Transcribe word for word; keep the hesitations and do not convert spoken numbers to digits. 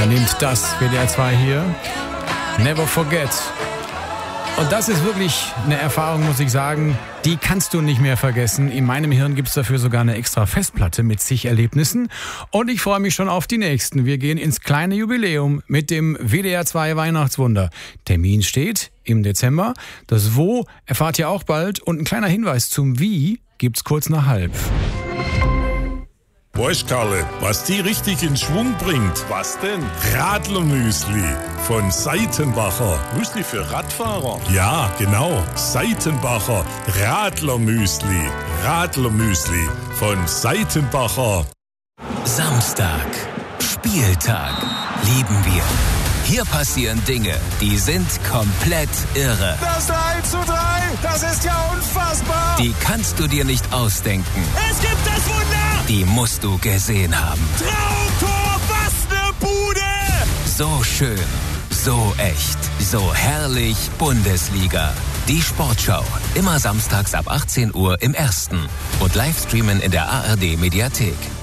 nimmt das W D R zwei hier. Never Forget. Und das ist wirklich eine Erfahrung, muss ich sagen, die kannst du nicht mehr vergessen. In meinem Hirn gibt's dafür sogar eine extra Festplatte mit zig Erlebnissen. Und ich freue mich schon auf die nächsten. Wir gehen ins kleine Jubiläum mit dem W D R zwei Weihnachtswunder. Termin steht im Dezember. Das Wo erfahrt ihr auch bald. Und ein kleiner Hinweis zum Wie gibt's kurz nach halb. Weißt Karle, was die richtig in Schwung bringt? Was denn? Radlermüsli von Seitenbacher. Müsli für Radfahrer? Ja, genau. Seitenbacher Radlermüsli. Radlermüsli von Seitenbacher. Samstag. Spieltag. Lieben wir. Hier passieren Dinge, die sind komplett irre. Das drei zu drei, das ist ja unfassbar. Die kannst du dir nicht ausdenken. Es gibt das Wunder. Die musst du gesehen haben. Traumtor, was ne Bude. So schön, so echt, so herrlich Bundesliga. Die Sportschau, immer samstags ab achtzehn Uhr im Ersten und Livestreamen in der A R D Mediathek.